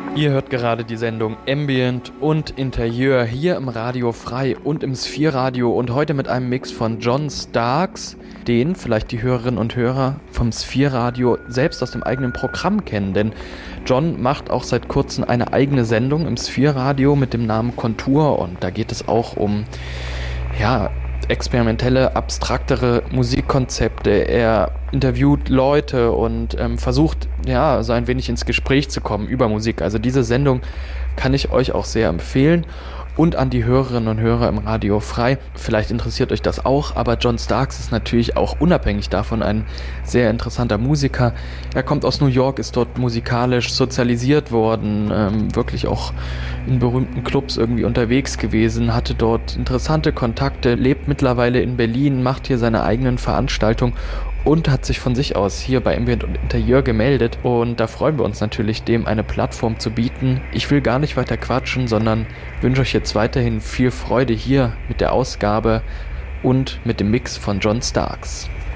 Ihr hört gerade die Sendung Ambient und Interieur hier im Radio Frei und im Sphere-Radio und heute mit einem Mix von John Starks, den vielleicht die Hörerinnen und Hörer vom Sphere-Radio selbst aus dem eigenen Programm kennen, denn John macht auch seit kurzem eine eigene Sendung im Sphere-Radio mit dem Namen Kontur und da geht es auch um, experimentelle, abstraktere Musikkonzepte. Er interviewt Leute und versucht, so ein wenig ins Gespräch zu kommen über Musik. Also diese Sendung kann ich euch auch sehr empfehlen. Und an die Hörerinnen und Hörer im Radio Frei. Vielleicht interessiert euch das auch, aber John Starks ist natürlich auch unabhängig davon ein sehr interessanter Musiker. Er kommt aus New York, ist dort musikalisch sozialisiert worden, wirklich auch in berühmten Clubs irgendwie unterwegs gewesen, hatte dort interessante Kontakte, lebt mittlerweile in Berlin, macht hier seine eigenen Veranstaltungen und hat sich von sich aus hier bei Ambient und Interieur gemeldet und da freuen wir uns natürlich, dem eine Plattform zu bieten. Ich will gar nicht weiter quatschen, sondern wünsche euch jetzt weiterhin viel Freude hier mit der Ausgabe und mit dem Mix von John Starks.